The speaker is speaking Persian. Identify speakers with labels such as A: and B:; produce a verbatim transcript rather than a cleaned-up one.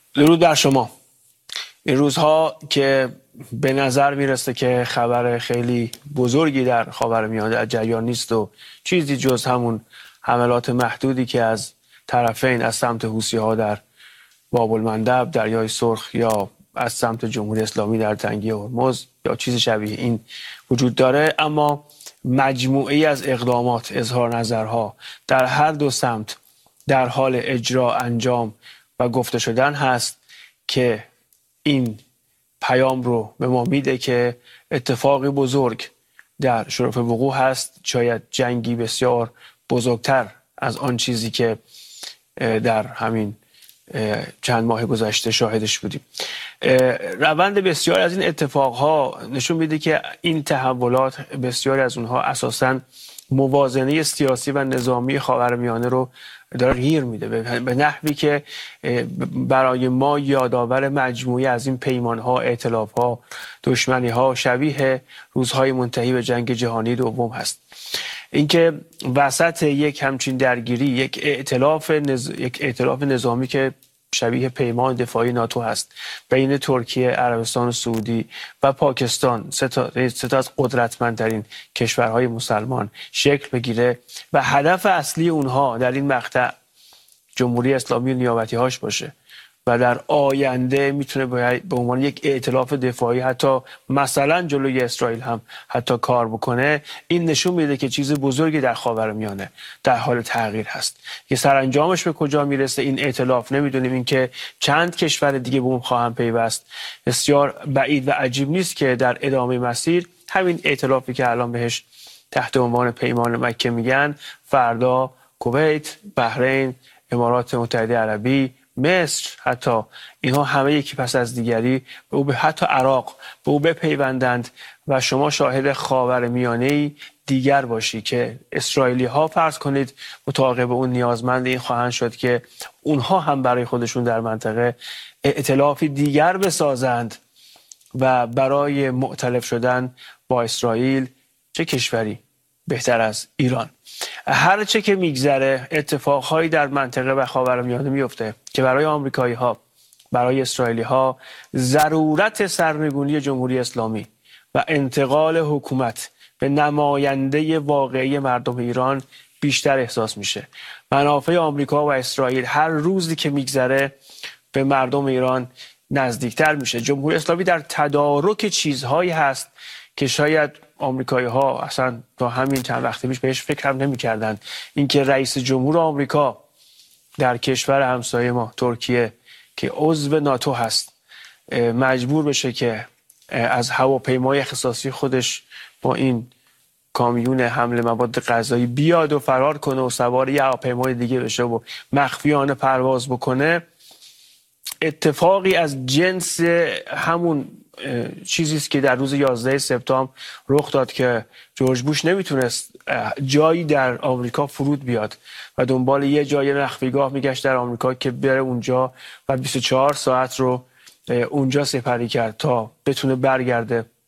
A: درود بر شما. این روزها که به نظر میرسه که خبر خیلی بزرگی در خاورمیانه در جریان نیست و چیزی جز همون حملات محدودی که از طرفین از سمت حوثی‌ها در باب المندب، دریای سرخ، یا از سمت جمهوری اسلامی در تنگه هرمز یا چیز شبیه این وجود داره، اما مجموعه‌ای از اقدامات، اظهار نظرها در هر دو سمت در حال اجرا، انجام و گفته شدن هست که این پیام رو به ما میده که اتفاقی بزرگ در شرف وقوع هست، شاید جنگی بسیار بزرگتر از آن چیزی که در همین چند ماه گذشته شاهدش بودیم. روند بسیار از این اتفاقها نشون میده که این تحولات، بسیاری از اونها اساساً موازنه سیاسی و نظامی خاورمیانه رو داره غیر میده به نحوی که برای ما یادآور مجموعی از این پیمانها، ائتلافها، دشمنیها شبیه روزهای منتهی به جنگ جهانی دوم هست. اینکه وسط یک همچین درگیری یک ائتلاف نز... یک ائتلاف نظامی که شبیه پیمان دفاعی ناتو هست بین ترکیه، عربستان سعودی و پاکستان، سه تا سه تا از قدرتمندترین کشورهای مسلمان شکل بگیره و هدف اصلی اونها در این مقطع جمهوری اسلامی و نیابتی‌هاش باشه و در آینده میتونه به عنوان یک ائتلاف دفاعی حتی مثلا جلوی اسرائیل هم حتی کار بکنه، این نشون میده که چیز بزرگی در خاورمیانه در حال تغییر هست. که سرانجامش به کجا میرسه این ائتلاف نمیدونیم. این که چند کشور دیگه به اون خواهم پیوست بسیار بعید و عجیب نیست که در ادامه مسیر همین ائتلافی که الان بهش تحت عنوان پیمان مکه میگن، فردا کویت، بحرین، امارات متحده عربی، مصر، حتی اینها همه یکی پس از دیگری به او، به حتی عراق به او بپیوندند و شما شاهد خاورمیانه‌ای دیگر باشی که اسرائیلی ها فرض کنید متعاقب اون نیازمند این خواهند شد که اونها هم برای خودشون در منطقه ائتلافی دیگر بسازند و برای مؤتلف شدن با اسرائیل چه کشوری بهتر از ایران. هر چه که میگذره اتفاقهایی در منطقه و خاورمیانه میفته که برای آمریکایی ها، برای اسرائیلی ها ضرورت سرنگونی جمهوری اسلامی و انتقال حکومت به نماینده واقعی مردم ایران بیشتر احساس میشه. منافع آمریکا و اسرائیل هر روزی که میگذره به مردم ایران نزدیکتر میشه. جمهوری اسلامی در تدارک چیزهایی هست که شاید آمریکایی ها اصلا تا همین چند وقت پیش بهش فکر هم نمی کردن. اینکه رئیس جمهور آمریکا در کشور همسایه ما ترکیه که عضو ناتو هست مجبور بشه که از هواپیمای اختصاصی خودش با این کامیون حمل مواد غذایی بیاد و فرار کنه و سوار یه هواپیمای دیگه بشه و مخفیانه پرواز بکنه، اتفاقی از جنس همون چیزی است که در روز یازده سپتامبر رخ داد که جورج بوش نمیتونست جایی در آمریکا فرود بیاد و دنبال یه جای مخفیگاه میگشت در آمریکا که بره اونجا و بیست و چهار ساعت رو اونجا سپری کرد تا بتونه برگرده